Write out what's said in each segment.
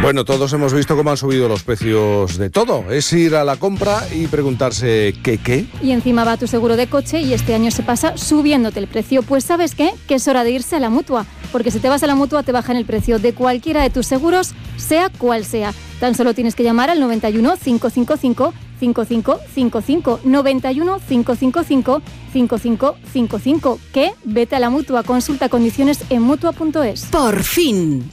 Bueno, todos hemos visto cómo han subido los precios de todo. Es ir a la compra y preguntarse ¿qué? Y encima va tu seguro de coche y este año se pasa subiéndote el precio. Pues ¿sabes qué? Que es hora de irse a la Mutua. Porque si te vas a la Mutua te bajan el precio de cualquiera de tus seguros, sea cual sea. Tan solo tienes que llamar al 91 555 5555 91 555 5555. ¿Qué? Vete a la Mutua. Consulta condiciones en Mutua.es. Por fin.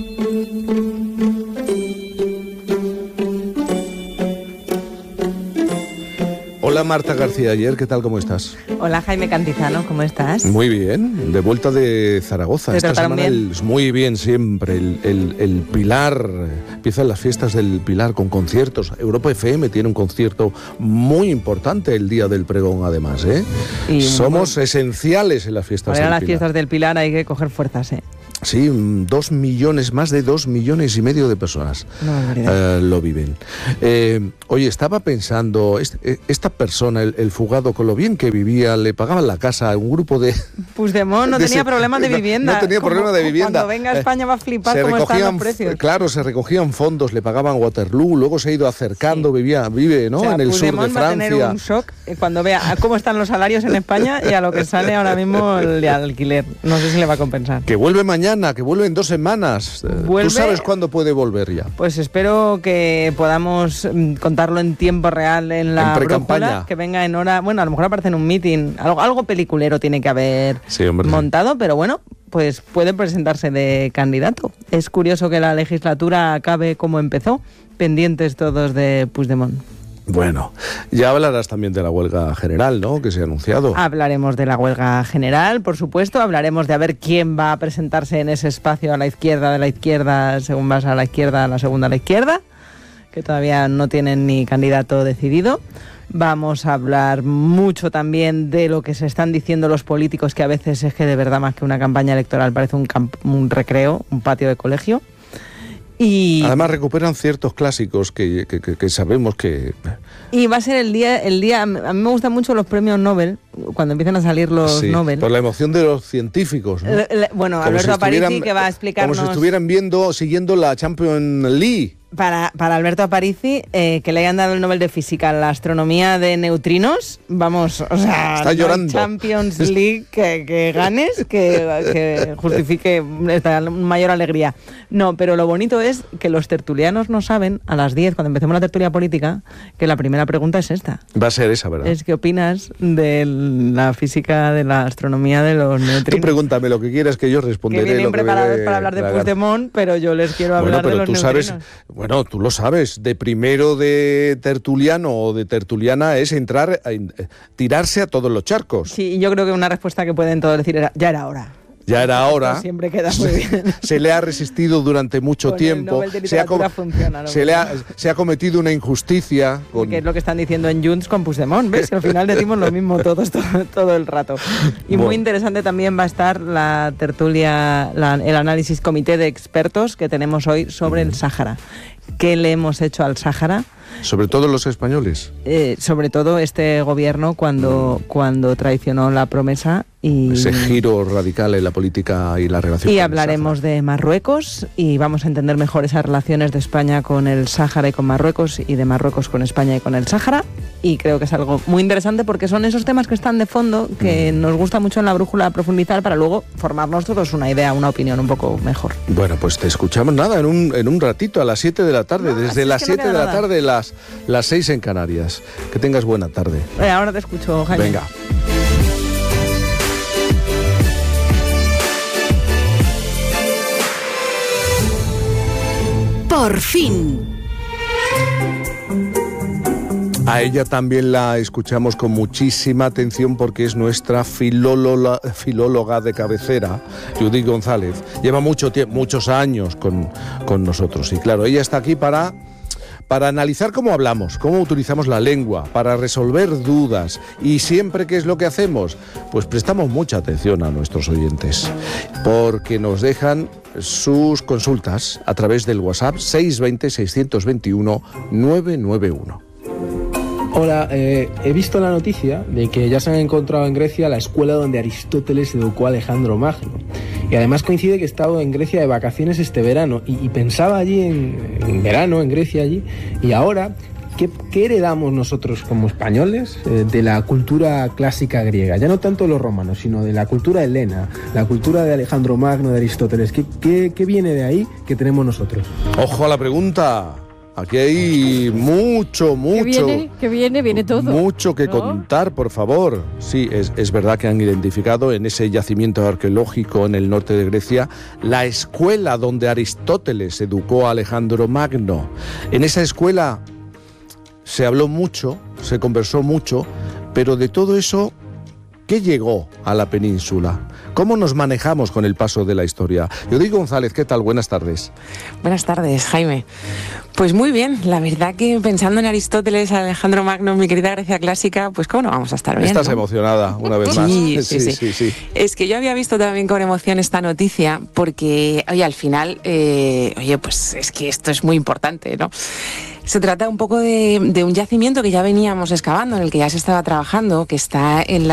Hola Marta García Ayer, ¿qué tal? ¿Cómo estás? Hola Jaime Cantizano, ¿cómo estás? Muy bien, de vuelta de Zaragoza. ¿Te Esta semana bien? Muy bien siempre. El Pilar, empiezan las fiestas del Pilar con conciertos. Europa FM tiene un concierto muy importante el día del pregón, además, ¿eh? Y somos esenciales en las fiestas del Para Pilar. las fiestas del Pilar hay que coger fuerzas, ¿eh? Sí, 2 millones, más de 2,5 millones de personas lo viven. Oye, estaba pensando, esta persona, el fugado, con lo bien que vivía, le pagaban la casa a un grupo de... Puigdemont no tenía problemas de vivienda. No tenía problemas de vivienda. Cuando venga a España va a flipar cómo están los precios. Claro, se recogían fondos, le pagaban Waterloo, luego se ha ido acercando, sí. vive, ¿no? O sea, en el sur de Puigdemont va a tener un shock cuando vea cómo están los salarios en España y a lo que sale ahora mismo el de alquiler. No sé si le va a compensar. Que vuelve mañana, que vuelve en 2 semanas. ¿Vuelve? ¿Tú sabes cuándo puede volver ya? Pues espero que podamos contarlo en tiempo real en la brújula, que venga en hora. Bueno, a lo mejor aparece en un meeting, algo peliculero tiene que haber montado, pero bueno, pues puede presentarse de candidato. Es curioso que la legislatura acabe como empezó, pendientes todos de Puigdemont. Bueno, ya hablarás también de la huelga general, ¿no?, que se ha anunciado. Hablaremos de la huelga general, por supuesto. Hablaremos de a ver quién va a presentarse en ese espacio a la izquierda de la izquierda, según vas a la izquierda, a la segunda a la izquierda, que todavía no tienen ni candidato decidido. Vamos a hablar mucho también de lo que se están diciendo los políticos, que a veces es que de verdad más que una campaña electoral parece un recreo, un patio de colegio. Y además recuperan ciertos clásicos que sabemos que... Y va a ser el día... A mí me gustan mucho los premios Nobel, cuando empiezan a salir los Nobel. Por la emoción de los científicos, ¿no? Bueno, Alberto Aparici, que va a explicarnos... Como si estuvieran siguiendo la Champions League. Para Alberto Aparici, que le hayan dado el Nobel de Física en la astronomía de neutrinos, vamos, o sea, está llorando. Champions League que ganes, que justifique esta mayor alegría. No, pero lo bonito es que los tertulianos no saben, a las 10, cuando empecemos la tertulia política, que la primera pregunta es esta. Va a ser esa, ¿verdad? Es ¿qué opinas de la física, de la astronomía de los neutrinos? Tú pregúntame lo que quieras, que yo responderé. Que vienen preparados para hablar de Puigdemont, pero yo les quiero hablar de los neutrinos. Bueno, tú lo sabes, de primero de tertuliano o de tertuliana es tirarse a todos los charcos. Sí, yo creo que una respuesta que pueden todos decir era, ya era hora. Ya era hora. Esto siempre queda muy bien. Se le ha resistido durante mucho tiempo. Se ha cometido una injusticia. Que es lo que están diciendo en Junts con Puigdemont. ¿Ves? Que al final decimos lo mismo todos todo el rato. Y muy interesante también va a estar la tertulia, el análisis comité de expertos que tenemos hoy sobre el Sáhara. ¿Qué le hemos hecho al Sáhara? Sobre todo los españoles. Sobre todo este gobierno cuando traicionó la promesa. Ese giro radical en la política y la relación. Y hablaremos de Marruecos y vamos a entender mejor esas relaciones de España con el Sáhara y con Marruecos y de Marruecos con España y con el Sáhara. Y creo que es algo muy interesante porque son esos temas que están de fondo, que nos gusta mucho en la brújula profundizar para luego formarnos todos una idea, una opinión un poco mejor. Bueno, pues te escuchamos en un ratito, a las 7 de la tarde, desde las 7 de la tarde, las 6 en Canarias. Que tengas buena tarde. Ahora te escucho, Jaime. Venga. Por fin. A ella también la escuchamos con muchísima atención porque es nuestra filóloga de cabecera, Judith González. Lleva muchos años con nosotros y claro, ella está aquí para analizar cómo hablamos, cómo utilizamos la lengua, para resolver dudas. Y siempre, ¿qué es lo que hacemos? Pues prestamos mucha atención a nuestros oyentes, porque nos dejan sus consultas a través del WhatsApp 620 621 991. Hola, he visto la noticia de que ya se han encontrado en Grecia la escuela donde Aristóteles educó a Alejandro Magno. Y además coincide que he estado en Grecia de vacaciones este verano y pensaba allí en verano, en Grecia allí, y ahora, ¿qué heredamos nosotros como españoles de la cultura clásica griega? Ya no tanto de los romanos, sino de la cultura helena, la cultura de Alejandro Magno, de Aristóteles. ¿Qué viene de ahí que tenemos nosotros? Ojo a la pregunta. Aquí hay mucho. Viene todo. Mucho que ¿no? contar, por favor. Sí, es verdad que han identificado en ese yacimiento arqueológico en el norte de Grecia la escuela donde Aristóteles educó a Alejandro Magno. En esa escuela se habló mucho, se conversó mucho, pero de todo eso, ¿qué llegó a la península? ¿Cómo nos manejamos con el paso de la historia? Rodrigo González, ¿qué tal? Buenas tardes. Buenas tardes, Jaime. Pues muy bien, la verdad que pensando en Aristóteles, Alejandro Magno, mi querida Grecia clásica, pues cómo no vamos a estar bien. Estás ¿no? emocionada una vez más. Sí. Es que yo había visto también con emoción esta noticia porque, oye, al final, pues es que esto es muy importante, ¿no? Se trata un poco de un yacimiento que ya veníamos excavando, en el que ya se estaba trabajando, que está en